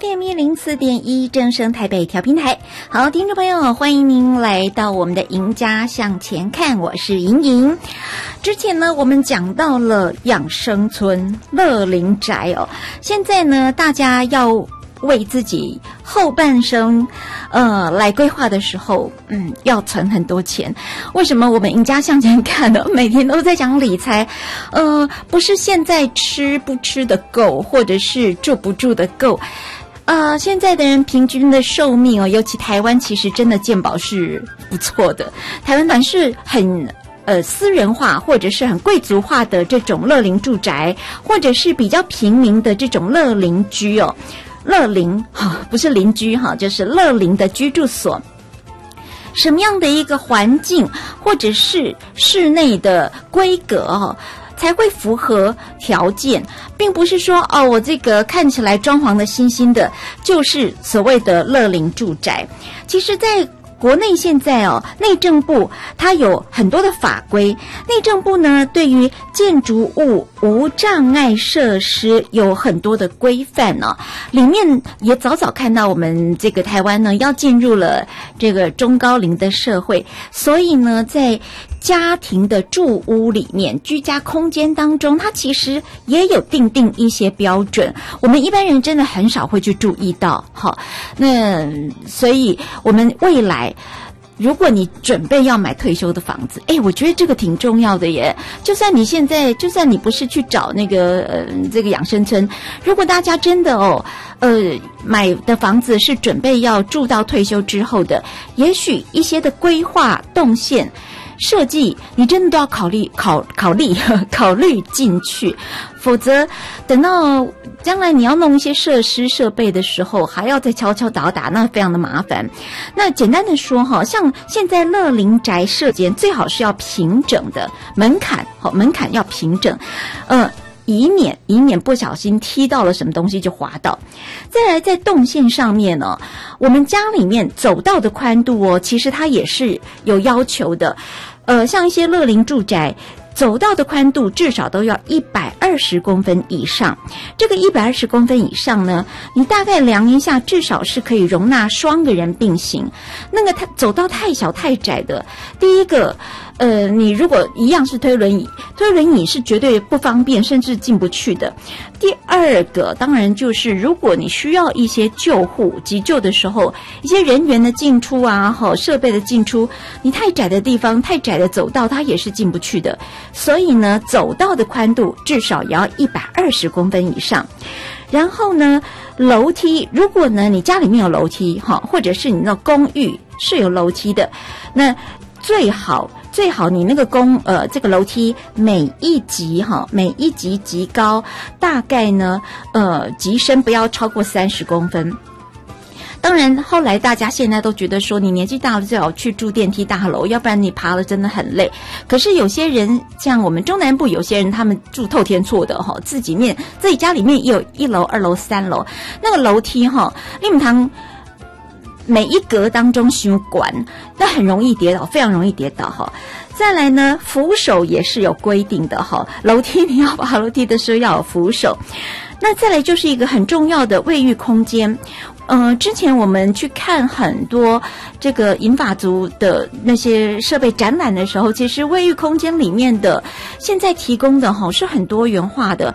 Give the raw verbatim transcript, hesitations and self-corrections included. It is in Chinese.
F M 一零四点一正声台北调频台。好，听众朋友，欢迎您来到我们的赢家向前看，我是莹莹。之前呢，我们讲到了养生村乐龄宅哦，现在呢，大家要为自己后半生呃来规划的时候，嗯，要存很多钱。为什么我们赢家向前看呢？每天都在讲理财，呃，不是现在吃不吃的够，或者是住不住的够。呃，现在的人平均的寿命哦，尤其台湾其实真的健保是不错的。台湾反是很呃私人化或者是很贵族化的这种乐龄住宅，或者是比较平民的这种乐龄居哦。乐龄哈，不是邻居哈，就是乐龄的居住所。什么样的一个环境，或者是室内的规格哦，才会符合条件，并不是说哦，我这个看起来装潢的新新的，就是所谓的乐龄住宅。其实，在国内现在哦，内政部它有很多的法规，内政部呢对于建筑物无障碍设施有很多的规范哦，里面也早早看到我们这个台湾呢要进入了这个中高龄的社会，所以呢在家庭的住屋里面，居家空间当中，它其实也有定定一些标准，我们一般人真的很少会去注意到。好，那所以我们未来如果你准备要买退休的房子，哎，我觉得这个挺重要的耶。就算你现在，就算你不是去找那个呃这个养生村，如果大家真的哦，呃买的房子是准备要住到退休之后的，也许一些的规划动线设计，你真的都要考虑考考虑考虑进去，否则等到将来你要弄一些设施设备的时候，还要再敲敲打打，那非常的麻烦。那简单的说哈，像现在乐龄宅设计最好是要平整的门槛，好，门槛要平整，呃。以免以免不小心踢到了什么东西就滑倒。再来在动线上面呢，我们家里面走道的宽度哦，其实它也是有要求的。呃，像一些乐龄住宅，走道的宽度至少都要一百二十公分以上。这个一百二十公分以上呢，你大概量一下，至少是可以容纳双个人并行。那个它走道太小太窄的，第一个呃，你如果一样是推轮椅，推轮椅是绝对不方便，甚至进不去的。第二个，当然就是如果你需要一些救护、急救的时候，一些人员的进出啊，好，设备的进出，你太窄的地方、太窄的走道，它也是进不去的。所以呢，走道的宽度至少也要一百二十公分以上。然后呢，楼梯，如果呢你家里面有楼梯，哈，或者是你那公寓是有楼梯的，那最好。最好你那个公呃这个楼梯每一级哈每一级级高大概呢呃级深不要超过三十公分。当然后来大家现在都觉得说你年纪大了最好去住电梯大楼，要不然你爬了真的很累。可是有些人像我们中南部有些人他们住透天厝的哈，自己面自己家里面也有一楼二楼三楼，那个楼梯哈你们堂每一格当中修管，那很容易跌倒，非常容易跌倒哈。再来呢，扶手也是有规定的哈，楼梯你要爬楼梯的时候要有扶手。那再来就是一个很重要的卫浴空间。呃，之前我们去看很多这个银发族的那些设备展览的时候，其实卫浴空间里面的现在提供的哈是很多元化的。